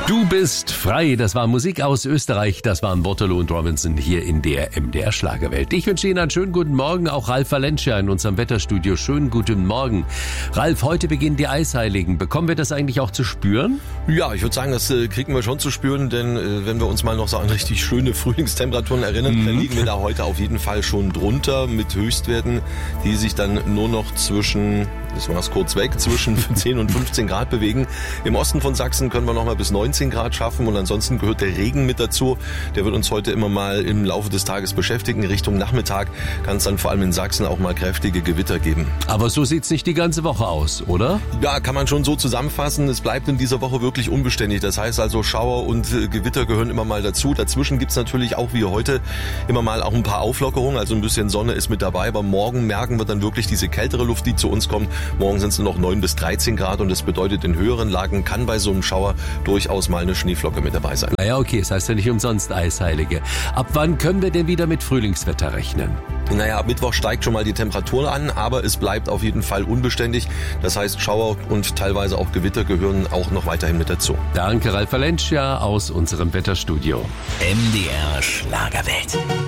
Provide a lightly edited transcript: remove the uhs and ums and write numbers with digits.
Du bist frei. Das war Musik aus Österreich. Das waren Waterloo und Robinson hier in der MDR Schlagerwelt. Ich wünsche Ihnen einen schönen guten Morgen. Auch Ralf Valencia in unserem Wetterstudio. Schönen guten Morgen. Ralf, heute beginnen die Eisheiligen. Bekommen wir das eigentlich auch zu spüren? Ja, ich würde sagen, das kriegen wir schon zu spüren, denn wenn wir uns mal noch so an richtig schöne Frühlingstemperaturen erinnern, dann liegen wir da heute auf jeden Fall schon drunter mit Höchstwerten, die sich dann nur noch zwischen 10 und 15 Grad bewegen. Im Osten von Sachsen können wir noch mal bis 19 Grad schaffen und ansonsten gehört der Regen mit dazu. Der wird uns heute immer mal im Laufe des Tages beschäftigen. Richtung Nachmittag kann es dann vor allem in Sachsen auch mal kräftige Gewitter geben. Aber so sieht's nicht die ganze Woche aus, oder? Ja, kann man schon so zusammenfassen. Es bleibt in dieser Woche wirklich unbeständig. Das heißt also, Schauer und Gewitter gehören immer mal dazu. Dazwischen gibt's natürlich auch wie heute immer mal auch ein paar Auflockerungen. Also ein bisschen Sonne ist mit dabei. Aber morgen merken wir dann wirklich diese kältere Luft, die zu uns kommt. Morgen sind es nur noch 9 bis 13 Grad und das bedeutet, in höheren Lagen kann bei so einem Schauer durchaus mal eine Schneeflocke mit dabei sein. Naja, okay, das heißt ja nicht umsonst Eisheilige. Ab wann können wir denn wieder mit Frühlingswetter rechnen? Naja, ab Mittwoch steigt schon mal die Temperatur an, aber es bleibt auf jeden Fall unbeständig. Das heißt, Schauer und teilweise auch Gewitter gehören auch noch weiterhin mit dazu. Danke, Ralf Valencia aus unserem Wetterstudio. MDR Schlagerwelt.